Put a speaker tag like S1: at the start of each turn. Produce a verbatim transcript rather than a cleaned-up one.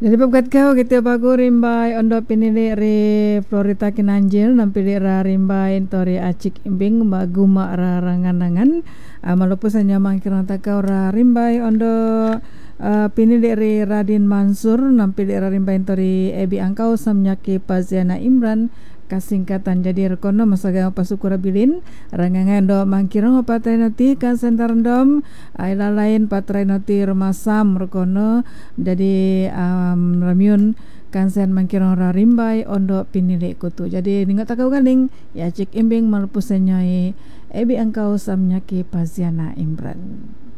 S1: Jadi pagkat kau kita bagu rimbai ondo pinili ri Florita Kinanjil nampili ra rimbai tori acik imbing bagu ma ra ranganangan uh, malupus hanya mangkirang takau ra rimbai ondo uh, pinili ri Radin Mansur nampili ra rimbai tori ebi angkau samnyaki Paziana Imran kasingkatan jadi rekono masaga pasukura bilin rangangan do mangkirang patai noti kan sentarandom aila lain patrai noti remasam rekono jadi um, ramiun kansen mangkirang rarimbai ondo pinili kutu jadi ningat takau ganing ya cik imbing malpusenyai ebi angkau samnyaki Paziana Imran.